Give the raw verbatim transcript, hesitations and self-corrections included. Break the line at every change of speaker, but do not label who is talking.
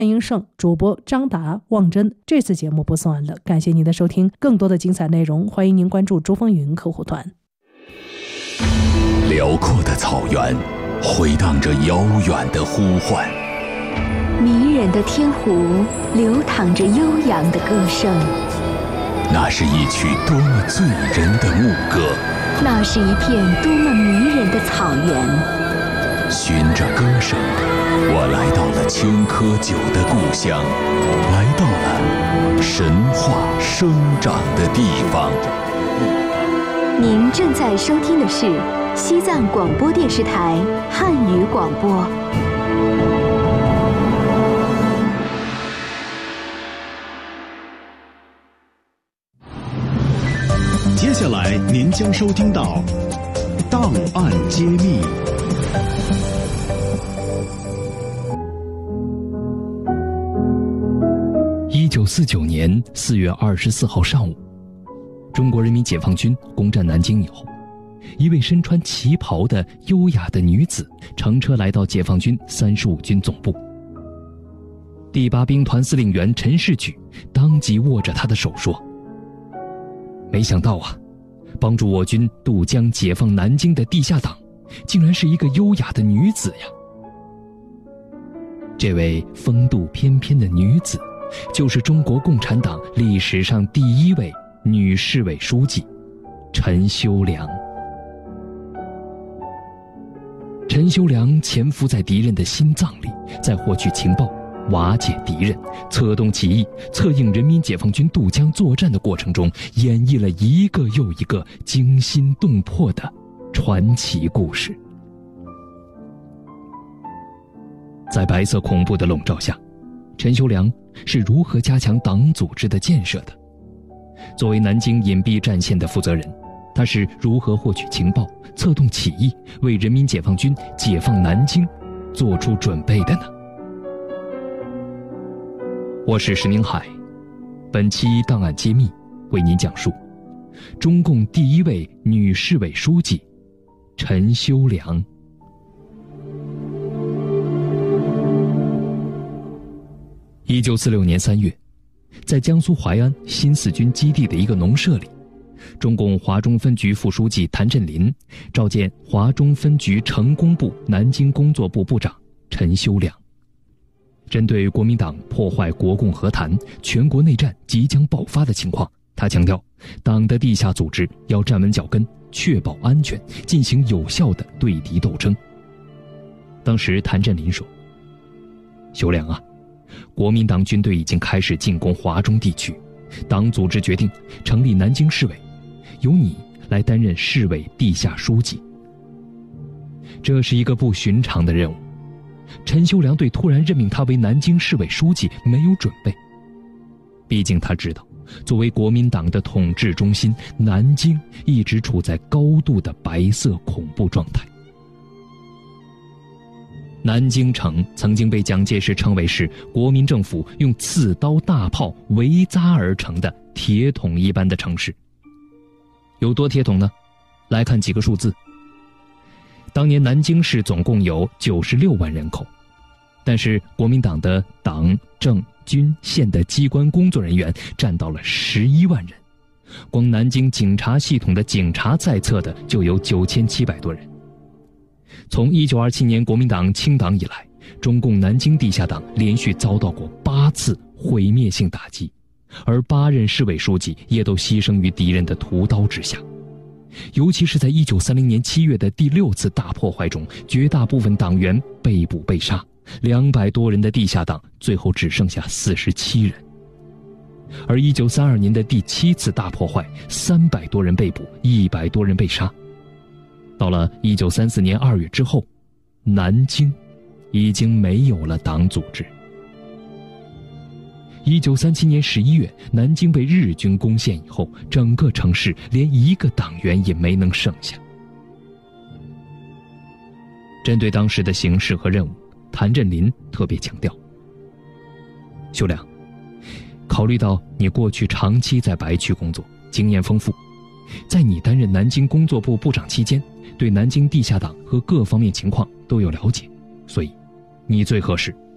陈英胜，主播张达、望真。这次节目播送完了，感谢您的收听。更多的精彩内容，欢迎您关注珠峰云客户团。
辽阔的草原回荡着遥远的呼唤，
迷人的天湖流淌着悠扬的歌声。
那是一曲多么醉人的牧歌，
那是一片多么迷人的草原。
循着歌声，我来到了青稞酒的故乡，来到了神话生长的地方。
您正在收听的是西藏广播电视台汉语广播。
接下来您将收听到档案揭秘。
一九四九年四月二十四号上午，中国人民解放军攻占南京以后，一位身穿旗袍的优雅的女子乘车来到解放军三十五军总部。第八兵团司令员陈士举当即握着她的手说：“没想到啊，帮助我军渡江解放南京的地下党，竟然是一个优雅的女子呀！”这位风度翩翩的女子，就是中国共产党历史上第一位女市委书记陈修良。陈修良潜伏在敌人的心脏里，在获取情报、瓦解敌人、策动起义、策应人民解放军渡江作战的过程中，演绎了一个又一个惊心动魄的传奇故事。在白色恐怖的笼罩下，陈修良是如何加强党组织的建设的？作为南京隐蔽战线的负责人，他是如何获取情报、策动起义，为人民解放军解放南京做出准备的呢？我是石宁海，本期档案揭秘为您讲述中共第一位女市委书记陈修良。一九四六年三月，在江苏淮安新四军基地的一个农舍里，中共华中分局副书记谭震林召见华中分局成工部南京工作部部长陈修良。针对国民党破坏国共和谈、全国内战即将爆发的情况，他强调，党的地下组织要站稳脚跟，确保安全，进行有效的对敌斗争。当时谭震林说：“修良啊，国民党军队已经开始进攻华中地区，党组织决定成立南京市委，由你来担任市委地下书记。”这是一个不寻常的任务。陈修良对突然任命他为南京市委书记没有准备，毕竟他知道，作为国民党的统治中心，南京一直处在高度的白色恐怖状态。南京城曾经被蒋介石称为是国民政府用刺刀大炮围扎而成的铁桶一般的城市。有多铁桶呢？来看几个数字。当年南京市总共有九十六万人口，但是国民党的党政军县的机关工作人员占到了十一万人，光南京警察系统的警察在册的就有九千七百多人。从一九二七年国民党清党以来，中共南京地下党连续遭到过八次毁灭性打击，而八任市委书记也都牺牲于敌人的屠刀之下。尤其是在一九三零年七月的第六次大破坏中，绝大部分党员被捕被杀，两百多人的地下党最后只剩下四十七人。而一九三二年的第七次大破坏，三百多人被捕，一百多人被杀。到了一九三四年二月之后，南京已经没有了党组织。一九三七年十一月，南京被日军攻陷以后，整个城市连一个党员也没能剩下。针对当时的形势和任务，谭震林特别强调：修良，考虑到你过去长期在白区工作，经验丰富，在你担任南京工作部部长期间，对南京地下党和各方面情况都有了解，所以你最合适